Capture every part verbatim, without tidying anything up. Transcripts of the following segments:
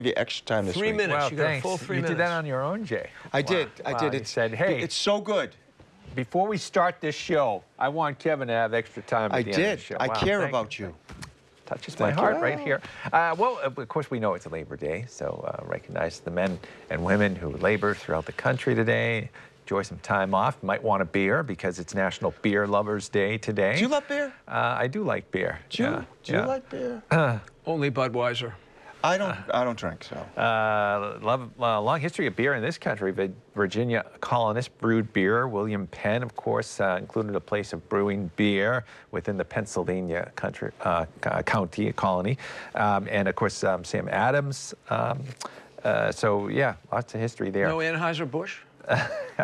you extra time this Three week. minutes. Well, you got thanks. a full three you minutes. did that on your own, Jay. I did. I Wow, did. you It said, hey, it's so good. before we start this show, I want Kevin to have extra time at I the end of did. the show. I Wow, care thank about you. Touches Thank my heart you. right here. Uh, well, of course, we know it's Labor Day, so uh, recognize the men and women who labor throughout the country today. Enjoy some time off. Might want a beer because it's National Beer Lovers Day today. Do you love beer? Uh, I do like beer. Do you, yeah, do yeah. you like beer? Only Budweiser. I don't. I don't drink, so. Uh, love, uh, long history of beer in this country. The Virginia colonists brewed beer. William Penn, of course, uh, included a place of brewing beer within the Pennsylvania country, uh, county colony. Um, and, of course, um, Sam Adams. Um, uh, so, yeah, lots of history there. No Anheuser-Busch? Uh,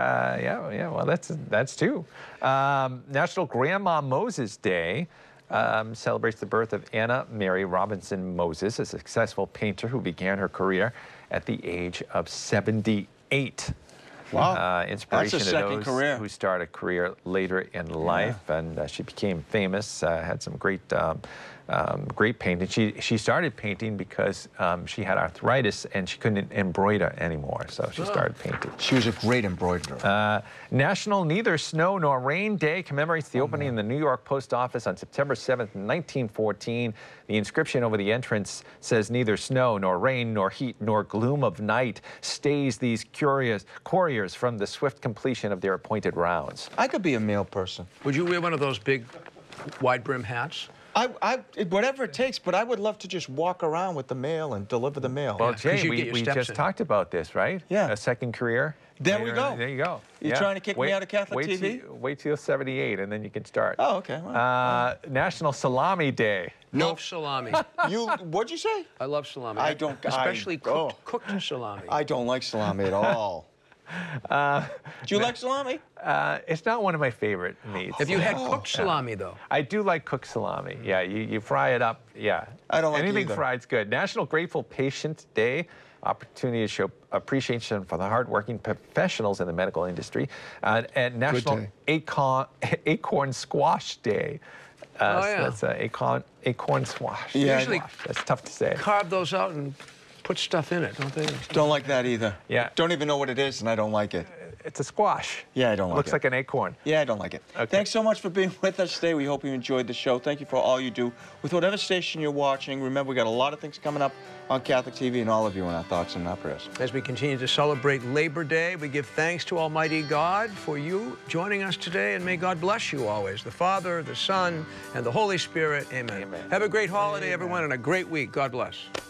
yeah, yeah. Well, that's that's two. Um, National Grandma Moses Day um, celebrates the birth of Anna Mary Robinson Moses, a successful painter who began her career at the age of seventy-eight. Wow. Uh, inspiration That's a to second those career. who start a career later in life, and uh, she became famous. Uh, had some great, um, um, great painting. She she started painting because um, she had arthritis and she couldn't embroider anymore, so she started painting. She was a great embroiderer. Uh, National Neither Snow Nor Rain Day commemorates the opening in the New York Post Office on September seventh, nineteen fourteen. The inscription over the entrance says, "Neither snow, nor rain, nor heat, nor gloom of night stays these curious couriers from the swift completion of their appointed rounds." I could be a mail person. Would you wear one of those big wide brim hats? I, I, it- whatever it takes, but I would love to just walk around with the mail and deliver the mail. Well, 'cause Jay, you we, get your we steps just in. talked about this, right? Yeah. A second career. There we Later- go. There you go. You Yeah. trying to kick me Wait- out of Catholic wait T V? till- wait till seventy-eight, and then you can start. Oh, okay. Well, Uh, National Salami Day. Love salami. you, what'd you say? I love salami. I don't- I- Especially cooked, oh. cooked salami. I don't like salami at all. Uh, Do you like salami? Uh, it's not one of my favorite meats. Have you had Oh. cooked salami, though? I do like cooked salami. Yeah, you, you fry it up. Yeah. I don't like it anything either. fried's good. National Grateful Patient Day. Opportunity to show appreciation for the hardworking professionals in the medical industry. Uh, and National day. Acorn, Acorn Squash Day. Uh, Oh, so yeah. that's uh, acorn, acorn squash. Yeah, Usually- That's tough to say. Carve those out and put stuff in it, don't they? Don't like that either. Yeah. Don't even know what it is, and I don't like it. It's a squash. Yeah, I don't like Looks it. like an acorn. Yeah, I don't like it. Okay. Thanks so much for being with us today. We hope you enjoyed the show. Thank you for all you do with whatever station you're watching. Remember, we got a lot of things coming up on Catholic T V, and all of you in our thoughts and our prayers. As we continue to celebrate Labor Day, we give thanks to Almighty God for you joining us today, and may God bless you always, the Father, the Son, and the Holy Spirit. Amen. Amen. Have a great holiday, everyone, and a great week. God bless.